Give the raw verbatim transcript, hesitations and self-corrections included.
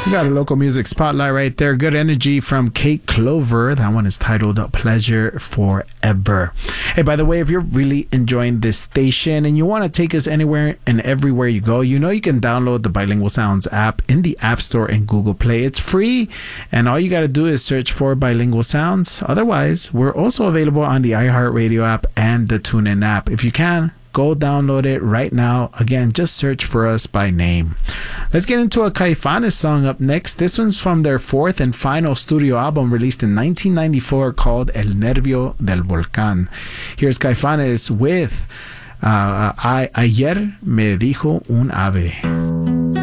We got a local music spotlight right there. Good energy from Kate Clover. That one is titled Pleasure Forever. Hey, by the way, if you're really enjoying this station and you want to take us anywhere and everywhere you go, you know you can download the Bilingual Sounds app in the App Store and Google Play. It's free, and all you got to do is search for Bilingual Sounds. Otherwise, we're also available on the iHeartRadio app and the TuneIn app. If you can, go download it right now. Again, just search for us by name. Let's get into a Caifanes song up next. This one's from their fourth and final studio album released in nineteen ninety-four called El Nervio del Volcán. Here's Caifanes with uh, I, Ayer me dijo un ave.